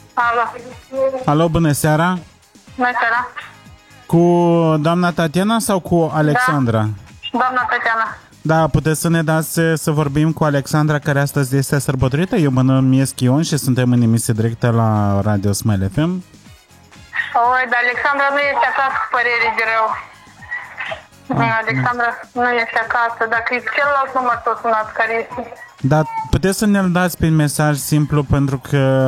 Alo. Alo, bună seara. Bună seara. Cu doamna Tatiana sau cu Alexandra? Da. Doamna Tatiana. Da, puteți să ne dați să vorbim cu Alexandra, care astăzi este sărbătorită? Eu mă numesc Ion și suntem în emisie directă la Radio Smile FM. Oi, dar Alexandra nu este acasă, cu părere de rău. Alexandra nu este acasă. Dacă e celălalt număr tot sunat, care este... Da, puteți să ne-l dați prin mesaj simplu, pentru că